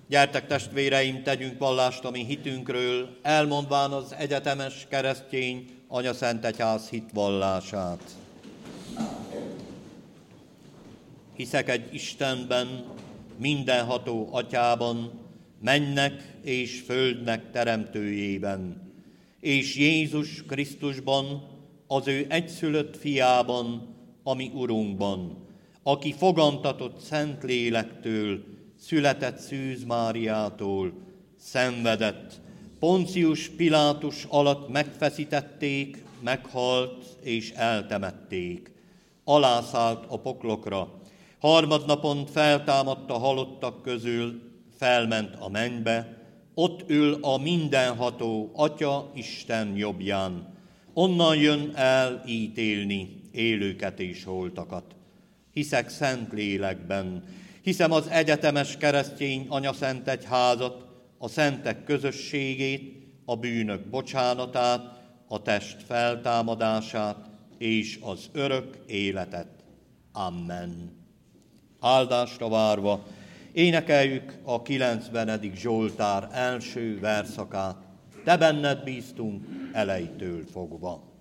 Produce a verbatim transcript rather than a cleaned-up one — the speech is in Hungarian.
Gyertek, testvéreim, tegyünk vallást a mi hitünkről, elmondván az egyetemes keresztény anyaszentegyház hitvallását. Hiszek egy Istenben, mindenható Atyában, mennek és földnek teremtőjében, és Jézus Krisztusban, az ő egyszülött fiában, a mi Urunkban, aki fogantatott Szentlélektől, született Szűz Máriától, szenvedett, Poncius Pilátus alatt megfeszítették, meghalt és eltemették. Alászállt a poklokra, harmadnapon feltámadt a halottak közül, felment a mennybe, ott ül a mindenható Atya Isten jobbján. Onnan jön el ítélni élőket és holtakat. Hiszek Szentlélekben, hiszem az egyetemes keresztény anyaszentegyházat, a szentek közösségét, a bűnök bocsánatát, a test feltámadását és az örök életet. Amen. Áldásra várva énekeljük a kilencvenedik Zsoltár első verszakát. Te benned bíztunk elejtől fogva.